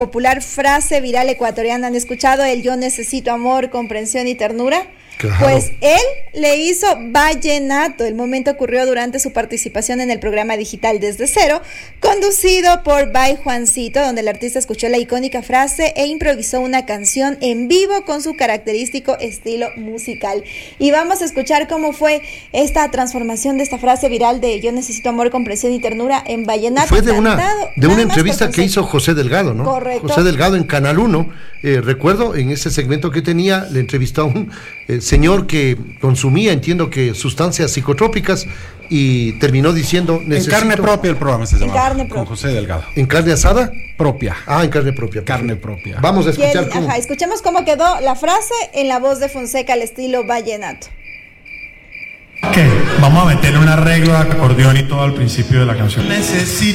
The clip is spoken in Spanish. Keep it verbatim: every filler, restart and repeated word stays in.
Popular frase viral ecuatoriana. ¿Han escuchado el yo necesito amor, comprensión y ternura? Claro. Pues él le hizo vallenato. El momento ocurrió durante su participación en el programa digital Desde Cero, conducido por By Juancito, donde el artista escuchó la icónica frase e improvisó una canción en vivo con su característico estilo musical. Y vamos a escuchar cómo fue esta transformación de esta frase viral de yo necesito amor, comprensión y ternura en vallenato. Fue de una, cantado, de una entrevista que hizo José Delgado, ¿no? Correcto. José Delgado en Canal uno. Eh, recuerdo en ese segmento que tenía, le entrevistó a un eh, señor que consumía, entiendo que sustancias psicotrópicas, y terminó diciendo... En carne propia el programa se llamaba. En carne propia. Con José Delgado. ¿En carne asada? Propia. Ah, en carne propia. Carne propia. Vamos a escuchar él, cómo... Ajá, escuchemos cómo quedó la frase en la voz de Fonseca al estilo vallenato. Ok, vamos a meterle un arreglo de acordeón y todo al principio de la canción. Necesito